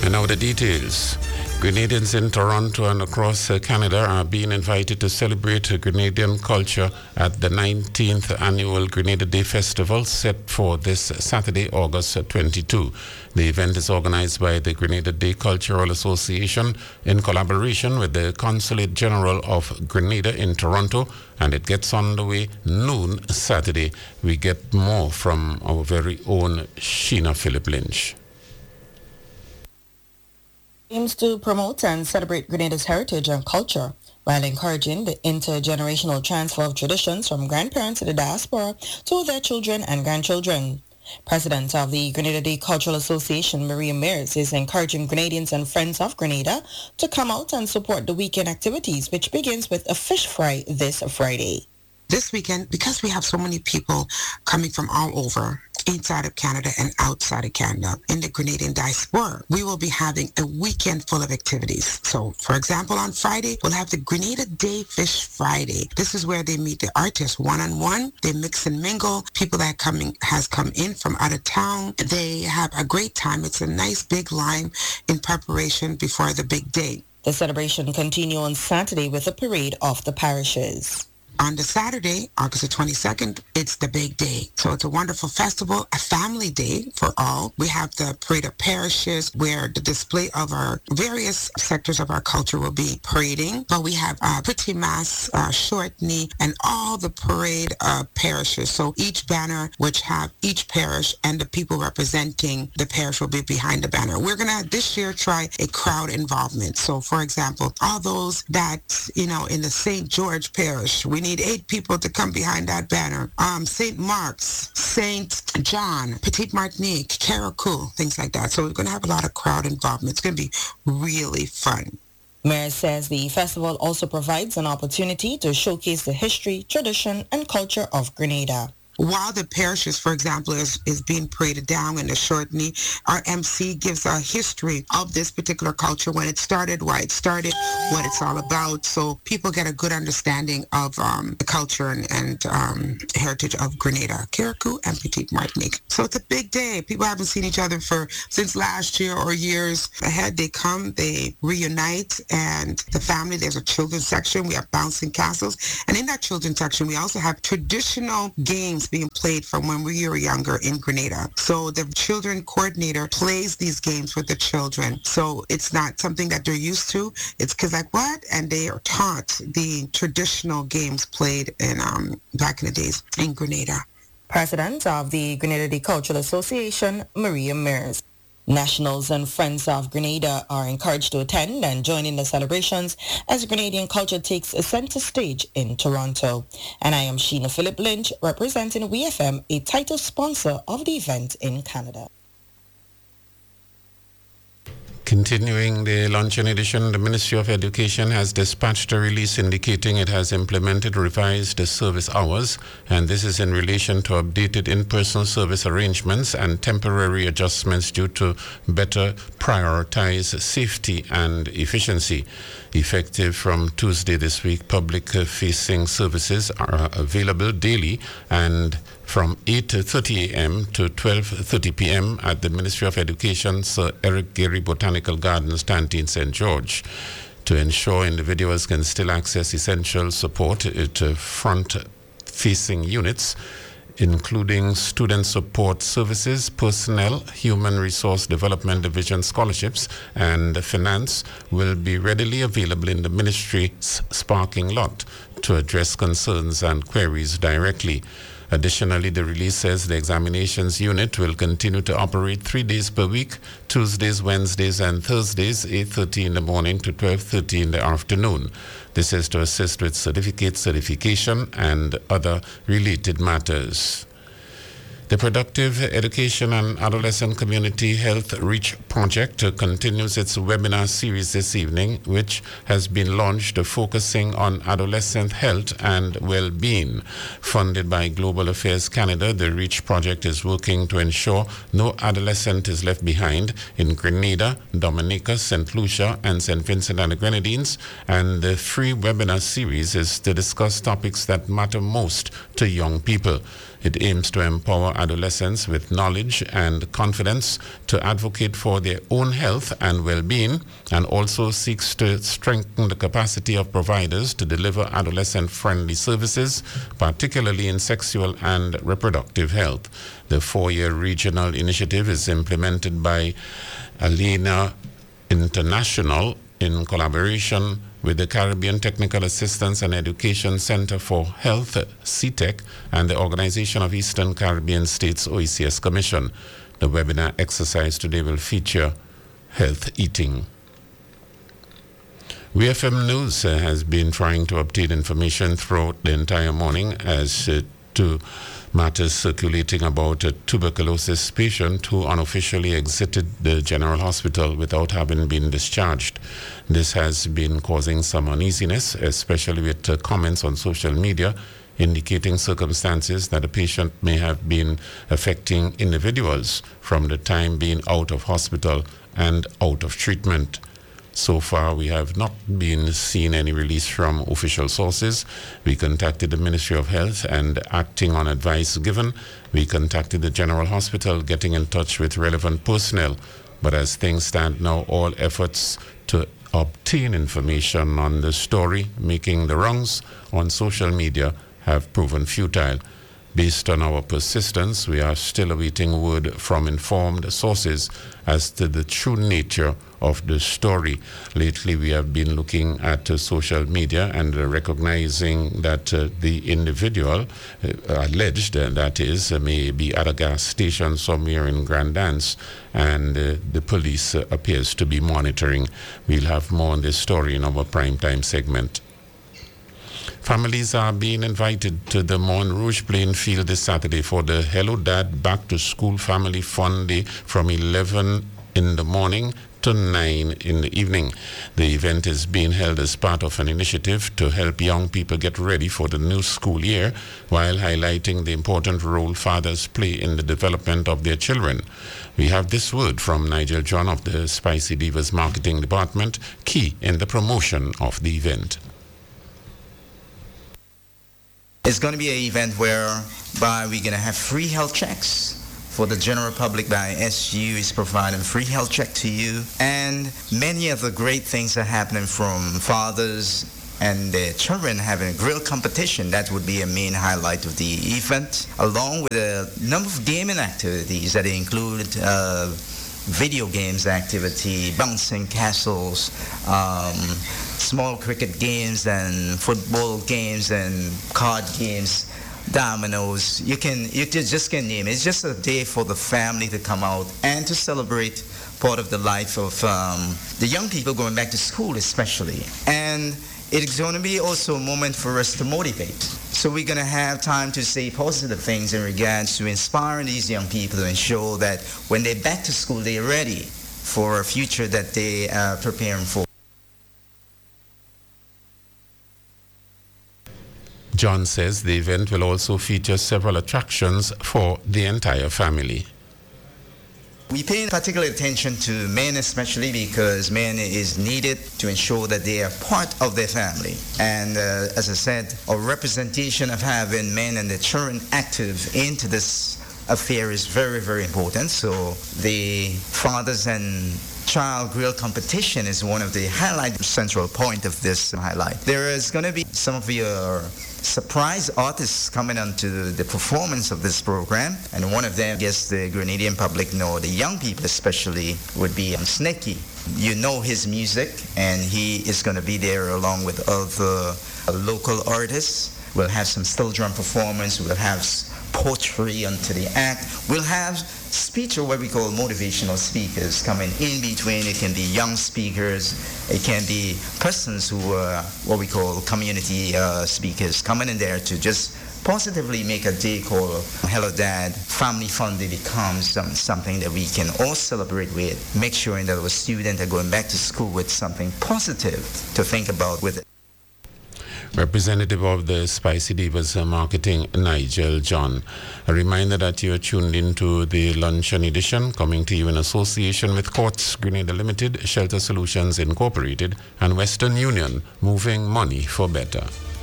And now the details. Grenadians in Toronto and across Canada are being invited to celebrate Grenadian culture at the 19th Annual Grenada Day Festival set for this Saturday, August 22. The event is organized by the Grenada Day Cultural Association in collaboration with the Consulate General of Grenada in Toronto, and it gets underway noon Saturday. We get more from our very own Sheena Philip Lynch. Aims to promote and celebrate Grenada's heritage and culture while encouraging the intergenerational transfer of traditions from grandparents in the diaspora to their children and grandchildren. President of the Grenada Day Cultural Association, Maria Mears, is encouraging Grenadians and friends of Grenada to come out and support the weekend activities, which begins with a fish fry this Friday. This weekend, because we have so many people coming from all over, inside of Canada and outside of Canada, in the Grenadian diaspora, we will be having a weekend full of activities. So, for example, on Friday, we'll have the Grenada Day Fish Friday. This is where they meet the artists one-on-one. They mix and mingle. People that has come in from out of town. They have a great time. It's a nice big line in preparation before the big day. The celebration continues on Saturday with a parade of the parishes. On the Saturday, August the 22nd, it's the big day. So it's a wonderful festival, a family day for all. We have the Parade of Parishes where the display of our various sectors of our culture will be parading. But we have Petit Mass, Shortney, and all the parade parishes. So each banner, which have each parish and the people representing the parish will be behind the banner. We're going to this year try a crowd involvement. So for example, all those that, in the St. George Parish, we need 8 people to come behind that banner. St. Mark's, St. John, Petite Martinique, Carriacou, things like that. So we're going to have a lot of crowd involvement. It's going to be really fun. Mayor says the festival also provides an opportunity to showcase the history, tradition, and culture of Grenada. While the parishes, for example, is being paraded down in the Shortney, our MC gives a history of this particular culture, when it started, why it started, what it's all about, so people get a good understanding of the culture and heritage of Grenada, Carriacou, and Petite Martinique. So it's a big day. People haven't seen each other since last year or years ahead. They come, they reunite, and the family, there's a children's section. We have bouncing castles, and in that children's section, we also have traditional games being played from when we were younger in Grenada. So the children coordinator plays these games with the children. So it's not something that they're used to. It's because like, what? And they are taught the traditional games played in back in the days in Grenada. President of the Grenada Day Cultural Association, Maria Mears. Nationals and friends of Grenada are encouraged to attend and join in the celebrations as Grenadian culture takes a center stage in Toronto. And I am Sheena Philip Lynch, representing WeFM, a title sponsor of the event in Canada. Continuing the luncheon edition, the Ministry of Education has dispatched a release indicating it has implemented revised service hours, and this is in relation to updated in-person service arrangements and temporary adjustments due to better prioritize safety and efficiency. Effective from Tuesday this week, public-facing services are available daily and from 8:30 a.m. to 12:30 p.m. at the Ministry of Education, Sir Eric Gehry Botanical Gardens, Tantine, St. George. To ensure individuals can still access essential support to front-facing units, including student support services, personnel, human resource development division scholarships, and finance will be readily available in the ministry's parking lot to address concerns and queries directly. Additionally, the release says the examinations unit will continue to operate 3 days per week, Tuesdays, Wednesdays, and Thursdays, 8:30 in the morning to 12:30 in the afternoon. This is to assist with certification, and other related matters. The Productive Education and Adolescent Community Health Reach Project continues its webinar series this evening, which has been launched focusing on adolescent health and well-being. Funded by Global Affairs Canada, the Reach Project is working to ensure no adolescent is left behind in Grenada, Dominica, St. Lucia, and St. Vincent and the Grenadines, and the free webinar series is to discuss topics that matter most to young people. It aims to empower adolescents with knowledge and confidence to advocate for their own health and well-being, and also seeks to strengthen the capacity of providers to deliver adolescent-friendly services, particularly in sexual and reproductive health. The 4-year regional initiative is implemented by Alena International in collaboration with the Caribbean Technical Assistance and Education Center for Health, CTEC, and the Organization of Eastern Caribbean States, OECS Commission. The webinar exercise today will feature health eating. WFM News has been trying to obtain information throughout the entire morning as to matters circulating about a tuberculosis patient who unofficially exited the General Hospital without having been discharged. This has been causing some uneasiness, especially with comments on social media indicating circumstances that the patient may have been affecting individuals from the time being out of hospital and out of treatment. So far, we have not been seeing any release from official sources. We contacted the Ministry of Health, and acting on advice given, we contacted the General Hospital, getting in touch with relevant personnel. But as things stand now, all efforts to obtain information on the story making the rounds on social media have proven futile. Based on our persistence, we are still awaiting word from informed sources as to the true nature of the story. Lately, we have been looking at social media and recognizing that the individual, alleged that is, may be at a gas station somewhere in Grand Anse, and the police appears to be monitoring. We'll have more on this story in our primetime segment. Families are being invited to the Mont Rouge playing field this Saturday for the Hello Dad Back to School Family Fun Day from 11 in the morning to 9 in the evening. The event is being held as part of an initiative to help young people get ready for the new school year while highlighting the important role fathers play in the development of their children. We have this word from Nigel John of the Spicy Divas Marketing Department, key in the promotion of the event. It's going to be an event whereby we're going to have free health checks for the general public. By SU is providing free health check to you, and many of the great things are happening from fathers and their children having a grill competition. That would be a main highlight of the event, along with a number of gaming activities that include video games activity, bouncing castles, small cricket games and football games and card games, dominoes. You just can name it. It's just a day for the family to come out and to celebrate part of the life of the young people going back to school especially. And it's going to be also a moment for us to motivate. So we're going to have time to say positive things in regards to inspiring these young people to ensure that when they're back to school, they're ready for a future that they are preparing for. John says the event will also feature several attractions for the entire family. We pay particular attention to men especially because men is needed to ensure that they are part of their family. And as I said, a representation of having men and their children active into this affair is very, very important. So the fathers and child grill competition is one of the central point of this highlight. There is going to be some of your surprise artists coming onto the performance of this program, and one of them, I guess the Grenadian public know, the young people especially, would be Snakey. You know his music, and he is going to be there along with other local artists. We'll have some still drum performance, we'll have poetry onto the act, we'll have speech, or what we call motivational speakers, coming in between. It can be young speakers, it can be persons who are what we call community speakers coming in there to just positively make a day called Hello Dad Family Fun Day becomes something that we can all celebrate with, make sure that our students are going back to school with something positive to think about with it. Representative of the Spicy Divas Marketing, Nigel John. A reminder that you're tuned into the Luncheon Edition, coming to you in association with Quartz Grenada Limited, Shelter Solutions Incorporated, and Western Union, moving money for better.